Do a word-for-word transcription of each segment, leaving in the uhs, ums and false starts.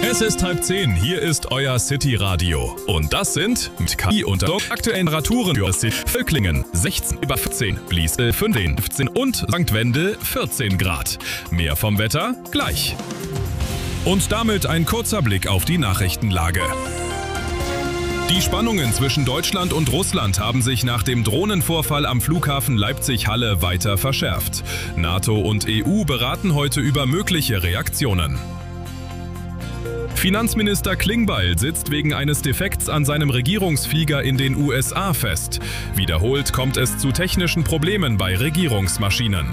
Es ist halb zehn, hier ist euer City-Radio. Und das sind mit K I und aktuellen Temperaturen für City Völklingen sechzehn über vierzehn, Bliesel fünfzehn und Sankt Wendel vierzehn Grad. Mehr vom Wetter gleich. Und damit ein kurzer Blick auf die Nachrichtenlage. Die Spannungen zwischen Deutschland und Russland haben sich nach dem Drohnenvorfall am Flughafen Leipzig-Halle weiter verschärft. NATO und E U beraten heute über mögliche Reaktionen. Finanzminister Klingbeil sitzt wegen eines Defekts an seinem Regierungsflieger in den U S A fest. Wiederholt kommt es zu technischen Problemen bei Regierungsmaschinen.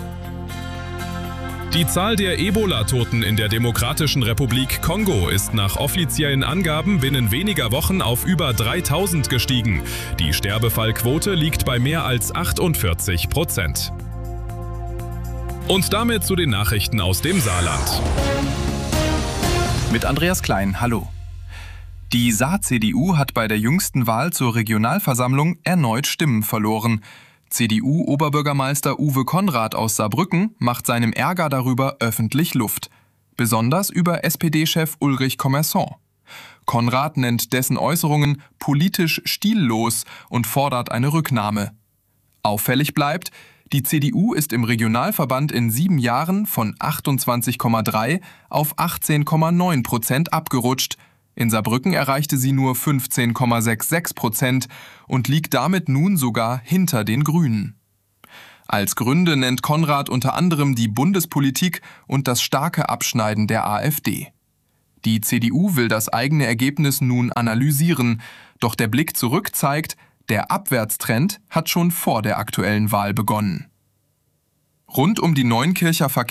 Die Zahl der Ebola-Toten in der Demokratischen Republik Kongo ist nach offiziellen Angaben binnen weniger Wochen auf über dreitausend gestiegen. Die Sterbefallquote liegt bei mehr als achtundvierzig Prozent. Und damit zu den Nachrichten aus dem Saarland. Mit Andreas Klein, hallo. Die Saar-C D U hat bei der jüngsten Wahl zur Regionalversammlung erneut Stimmen verloren. C D U-Oberbürgermeister Uwe Konrad aus Saarbrücken macht seinem Ärger darüber öffentlich Luft. Besonders über S P D-Chef Ulrich Commerson. Konrad nennt dessen Äußerungen politisch stillos und fordert eine Rücknahme. Auffällig bleibt, die C D U ist im Regionalverband in sieben Jahren von achtundzwanzig Komma drei auf achtzehn Komma neun Prozent abgerutscht. In Saarbrücken erreichte sie nur fünfzehn Komma sechsundsechzig Prozent und liegt damit nun sogar hinter den Grünen. Als Gründe nennt Konrad unter anderem die Bundespolitik und das starke Abschneiden der AfD. Die C D U will das eigene Ergebnis nun analysieren, doch der Blick zurück zeigt, der Abwärtstrend hat schon vor der aktuellen Wahl begonnen. Rund um die Neunkircher Verkehr